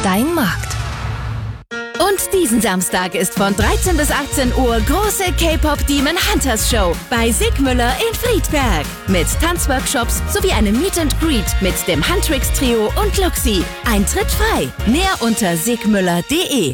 dein Markt. Und diesen Samstag ist von 13 bis 18 Uhr große K-Pop Demon Hunters Show bei Sigmüller in Friedberg. Mit Tanzworkshops sowie einem Meet and Greet mit dem Huntrix Trio und Luxi. Eintritt frei. Mehr unter sigmüller.de.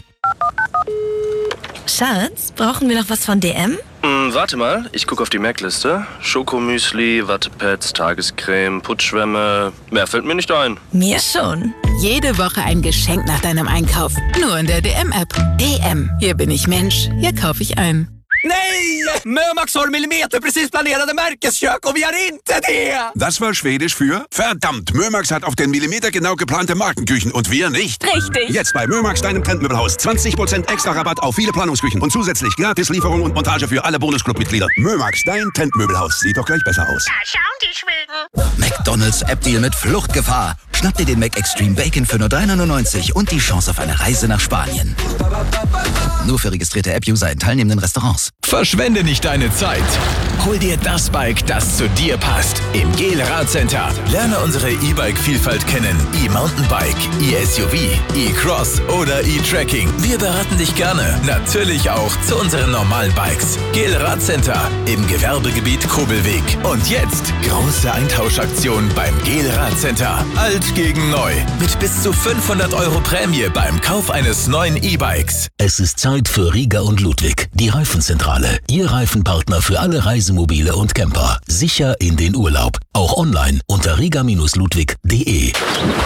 Schatz, brauchen wir noch was von DM? Warte mal, ich gucke auf die Merkliste. Schokomüsli, Wattepads, Tagescreme, Putzschwämme. Mehr fällt mir nicht ein. Mir schon. Jede Woche ein Geschenk nach deinem Einkauf. Nur in der DM-App. DM. Hier bin ich Mensch. Hier kaufe ich ein. Nej! Mömax har millimeterprecis planerade märkeskök och vi har inte det! Das war Schwedisch für verdammt, Mömax hat auf den Millimeter genau geplante Markenküchen und wir nicht. Richtig. Jetzt bei Mömax, deinem Trendmöbelhaus. 20% extra Rabatt auf viele Planungsküchen und zusätzlich Gratislieferung und Montage für alle Bonusclub-Mitglieder. Mömax, dein Trendmöbelhaus. Sieht doch gleich besser aus. Da schauen die Schweden. McDonald's App-Deal mit Fluchtgefahr. Schnapp dir den Mac Extreme Bacon für nur 3,99 und die Chance auf eine Reise nach Spanien. Nur für registrierte App-User in teilnehmenden Restaurants. Verschwende nicht deine Zeit. Hol dir das Bike, das zu dir passt. Im GEL Radcenter. Lerne unsere E-Bike-Vielfalt kennen. E-Mountainbike, E-SUV, E-Cross oder E-Trekking. Wir beraten dich gerne. Natürlich auch zu unseren normalen Bikes. GEL Radcenter im Gewerbegebiet Kobelweg. Und jetzt große Eintauschaktion beim GEL Radcenter. Alt gegen neu. Mit bis zu 500 € Prämie beim Kauf eines neuen E-Bikes. Es ist Zeit für Riga und Ludwig, die Reifenzentrale. Ihr Reifenpartner für alle Reisemobile und Camper. Sicher in den Urlaub. Auch online unter riga-ludwig.de.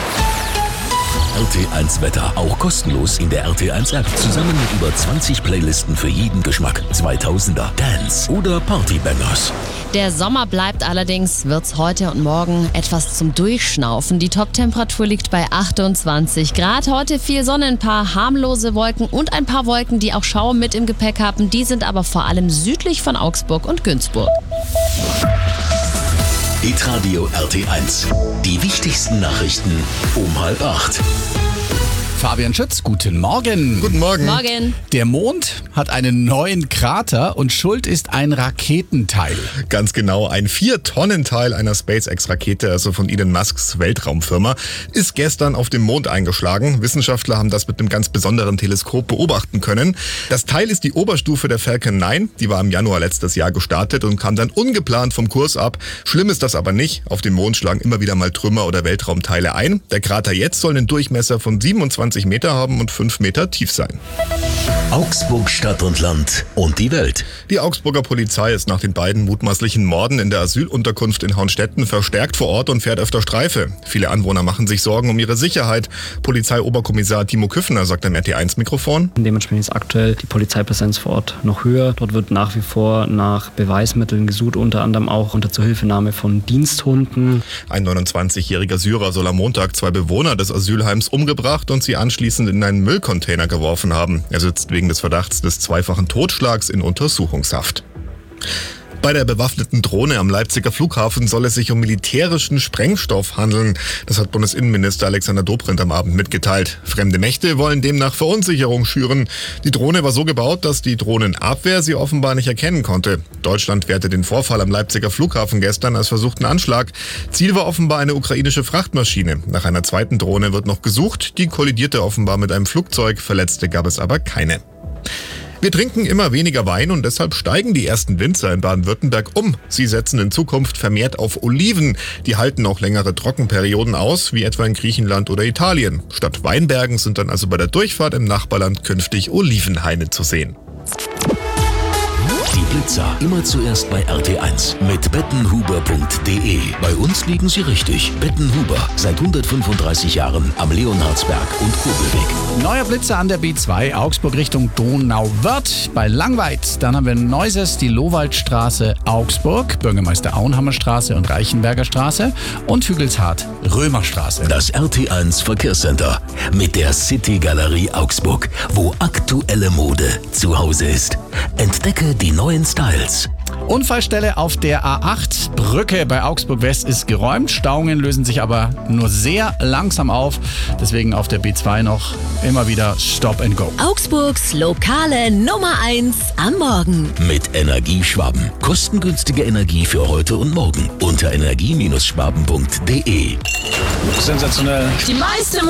RT1 Wetter, auch kostenlos in der RT1 App. Zusammen mit über 20 Playlisten für jeden Geschmack. 2000er, Dance oder Partybangers. Der Sommer bleibt allerdings, wird's heute und morgen etwas zum Durchschnaufen. Die Top-Temperatur liegt bei 28 Grad. Heute viel Sonne, ein paar harmlose Wolken und ein paar Wolken, die auch Schauer mit im Gepäck haben. Die sind aber vor allem südlich von Augsburg und Günzburg. Hitradio RT1. Die wichtigsten Nachrichten um 7:30. Fabian Schütz, guten Morgen. Guten Morgen. Morgen. Der Mond hat einen neuen Krater und schuld ist ein Raketenteil. Ganz genau, ein 4-Tonnen-Teil einer SpaceX-Rakete, also von Elon Musks Weltraumfirma, ist gestern auf dem Mond eingeschlagen. Wissenschaftler haben das mit einem ganz besonderen Teleskop beobachten können. Das Teil ist die Oberstufe der Falcon 9, die war im Januar letztes Jahr gestartet und kam dann ungeplant vom Kurs ab. Schlimm ist das aber nicht. Auf dem Mond schlagen immer wieder mal Trümmer oder Weltraumteile ein. Der Krater jetzt soll einen Durchmesser von 27 Meter haben und 5 Meter tief sein. Augsburg, Stadt und Land und die Welt. Die Augsburger Polizei ist nach den beiden mutmaßlichen Morden in der Asylunterkunft in Hauenstetten verstärkt vor Ort und fährt öfter Streife. Viele Anwohner machen sich Sorgen um ihre Sicherheit. Polizeioberkommissar Timo Küffner sagt am RT1-Mikrofon. Dementsprechend ist aktuell die Polizeipräsenz vor Ort noch höher. Dort wird nach wie vor nach Beweismitteln gesucht, unter anderem auch unter Zuhilfenahme von Diensthunden. Ein 29-jähriger Syrer soll am Montag 2 Bewohner des Asylheims umgebracht und sie anschließend in einen Müllcontainer geworfen haben. Er sitzt wegen des Verdachts des zweifachen Totschlags in Untersuchungshaft. Bei der bewaffneten Drohne am Leipziger Flughafen soll es sich um militärischen Sprengstoff handeln. Das hat Bundesinnenminister Alexander Dobrindt am Abend mitgeteilt. Fremde Mächte wollen demnach Verunsicherung schüren. Die Drohne war so gebaut, dass die Drohnenabwehr sie offenbar nicht erkennen konnte. Deutschland wertet den Vorfall am Leipziger Flughafen gestern als versuchten Anschlag. Ziel war offenbar eine ukrainische Frachtmaschine. Nach einer zweiten Drohne wird noch gesucht. Die kollidierte offenbar mit einem Flugzeug. Verletzte gab es aber keine. Wir trinken immer weniger Wein und deshalb steigen die ersten Winzer in Baden-Württemberg um. Sie setzen in Zukunft vermehrt auf Oliven. Die halten auch längere Trockenperioden aus, wie etwa in Griechenland oder Italien. Statt Weinbergen sind dann also bei der Durchfahrt im Nachbarland künftig Olivenhaine zu sehen. Die Blitzer immer zuerst bei RT1 mit bettenhuber.de. Bei uns liegen sie richtig. Bettenhuber, seit 135 Jahren am Leonhardsberg und Kobelweg. Neuer Blitzer an der B2, Augsburg Richtung Donauwörth bei Langweid. Dann haben wir Neuses, die Lowaldstraße Augsburg, Bürgermeister Auenhammer Straße und Reichenberger Straße und Hügelshardt Römerstraße. Das RT1 Verkehrscenter mit der City Galerie Augsburg, wo aktuelle Mode zu Hause ist. Entdecke die neuen Styles. Unfallstelle auf der A8. Brücke bei Augsburg West ist geräumt. Stauungen lösen sich aber nur sehr langsam auf. Deswegen auf der B2 noch immer wieder Stop and Go. Augsburgs lokale Nummer 1 am Morgen. Mit Energieschwaben. Kostengünstige Energie für heute und morgen. Unter energie-schwaben.de. Sensationell. Die meiste